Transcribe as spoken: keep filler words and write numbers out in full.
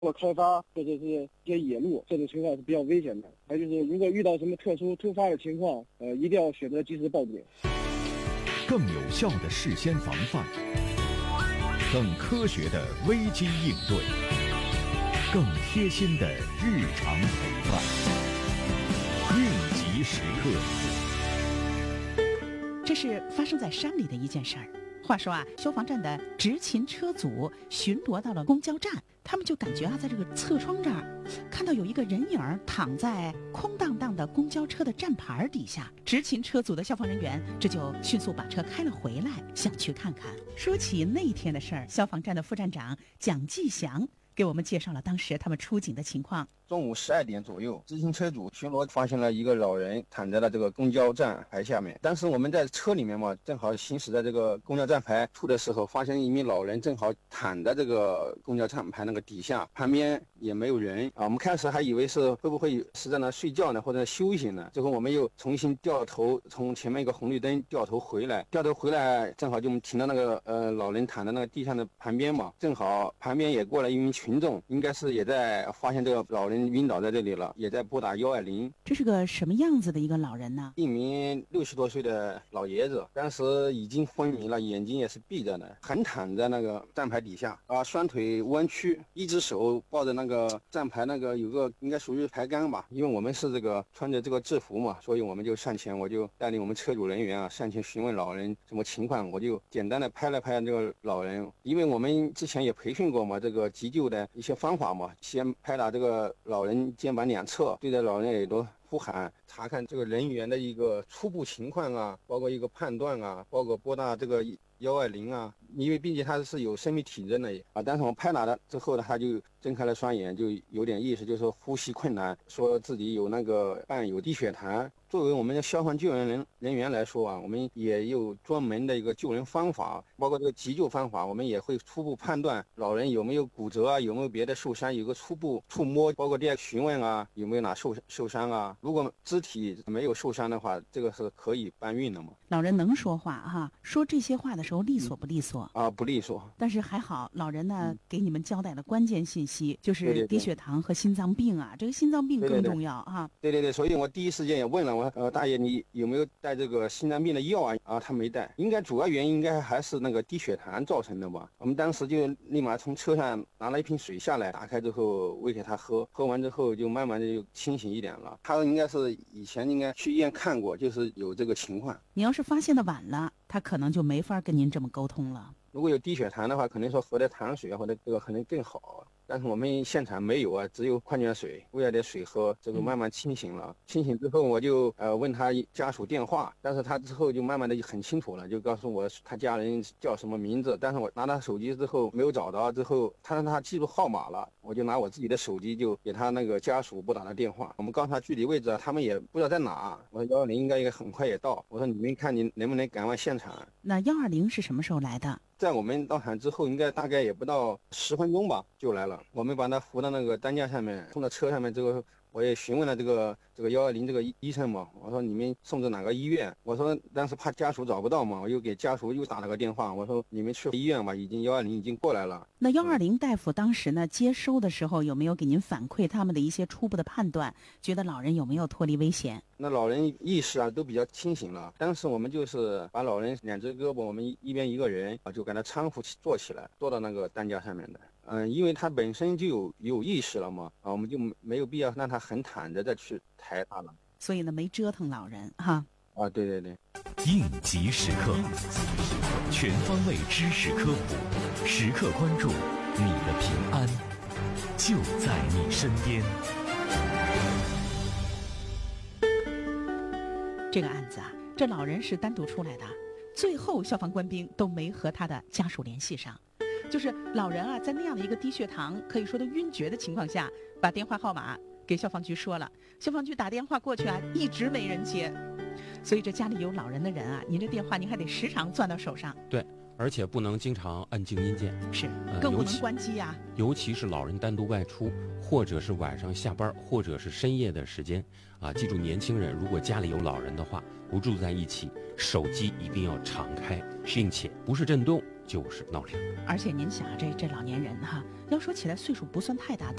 或开发或者是一些野路，这种情况是比较危险的。还有就是如果遇到什么特殊突发的情况，呃，一定要选择及时报警。 更有效的事先防范，更科学的危机应对，更贴心的日常陪伴。应急时刻。 这是发生在山里的一件事儿。话说啊，消防站的执勤车组巡逻到了公交站，他们就感觉啊，在这个侧窗这儿看到有一个人影躺在空荡荡的公交车的站牌底下。执勤车组的消防人员这就迅速把车开了回来，想去看看。说起那天的事儿，消防站的副站长蒋继祥给我们介绍了当时他们出警的情况。 中午十二点左右，执勤车组巡逻发现了一个老人躺在了这个公交站牌下面。当时我们在车里面嘛，正好行驶在这个公交站牌处的时候，发现一名老人正好躺在这个公交站牌那个底下，旁边也没有人啊。我们开始还以为是会不会是在那睡觉呢，或者休息呢。最后我们又重新掉头，从前面一个红绿灯掉头回来，掉头回来正好就停到那个呃老人躺在那个地上的旁边嘛，正好旁边也过来一名群众，应该是也在发现这个老人晕倒在这里了，也在拨打一二零。 这是个什么样子的一个老人呢？ 一名六十多岁的老爷子，当时已经昏迷了，眼睛也是闭着的，横躺在那个站牌底下啊，双腿弯曲，一只手抱着那个站牌那个有个应该属于牌杆吧，因为我们是这个穿着这个制服嘛，所以我们就上前，我就带领我们车组人员啊上前询问老人什么情况，我就简单的拍了拍这个老人，因为我们之前也培训过嘛，这个急救的一些方法嘛，先拍打这个老人肩膀两侧，对着老人耳朵呼喊，查看这个人员的一个初步情况啊，包括一个判断啊，包括拨打这个一二零啊，因为毕竟他是有生命体征的啊。但是我们拍打了之后呢，他就睁开了双眼，就有点意识，就是说呼吸困难，说自己有那个伴有低血糖。作为我们的消防救援人人员来说啊，我们也有专门的一个救人方法，包括这个急救方法，我们也会初步判断老人有没有骨折啊，有没有别的受伤，有个初步触摸，包括第二询问啊，有没有哪受受伤啊。如果肢体没有受伤的话，这个是可以搬运的嘛。 老人能说话哈，说这些话的时候利索不利索？ 啊，不利索。 但是还好，老人呢、嗯、给你们交代了关键信息，就是低血糖和心脏病啊， 对对对， 这个心脏病更重要啊。 对对对，所以我第一时间也问了我，呃，大爷你有没有带这个心脏病的药啊？啊，他没带，应该主要原因应该还是那个低血糖造成的吧。我们当时就立马从车上拿了一瓶水下来，打开之后喂给他喝，喝完之后就慢慢的就清醒一点了。他应该是以前应该去医院看过，就是有这个情况。 你要是发现的晚了，他可能就没法跟您这么沟通了。 如果有低血糖的话，可能说喝点糖水啊，或者这个可能更好。但是我们现场没有啊，只有矿泉水，喂了点水喝，这个慢慢清醒了。嗯、清醒之后，我就呃问他家属电话，但是他之后就慢慢的就很清楚了，就告诉我他家人叫什么名字。但是我拿他手机之后没有找到，之后他让他记住号码了，我就拿我自己的手机就给他那个家属拨打了电话。我们告诉他具体位置，他们也不知道在哪。我说幺二零应该也很快也到。我说你们看你能不能赶往现场。 那幺二零是什么时候来的？ 在我们到场之后，应该大概也不到十分钟吧，就来了。我们把他扶到那个担架上面，送到车上面。这个我也询问了这个这个幺二零这个医生嘛，我说你们送至哪个医院？我说当时怕家属找不到嘛，我又给家属又打了个电话，我说你们去医院吧，已经幺二零已经过来了。 那幺二零大夫当时呢接收的时候，有没有给您反馈他们的一些初步的判断？觉得老人有没有脱离危险？ 那老人意识啊都比较清醒了。当时我们就是把老人两只胳膊，我们一边一个人啊，就给他搀扶坐起来，坐到那个担架上面的。嗯，因为他本身就有有意识了嘛，啊，我们就没有必要让他横躺着再去抬他了。 所以呢，没折腾老人哈。 啊，对对对。 应急时刻，全方位知识科普，时刻关注你的平安，就在你身边。 这个案子啊，这老人是单独出来的，最后消防官兵都没和他的家属联系上。就是老人啊，在那样的一个低血糖，可以说都晕厥的情况下，把电话号码给消防局说了，消防局打电话过去啊，一直没人接。所以这家里有老人的人啊，您这电话您还得时常攥到手上。 对，而且不能经常按静音键， 是， 呃、 更不能关机啊。 尤其是老人单独外出，或者是晚上下班，或者是深夜的时间啊。记住，年轻人如果家里有老人的话，不住在一起，手机一定要常开，并且不是震动就是闹铃。 而且您想啊，这这老年人哈，要说起来岁数不算太大，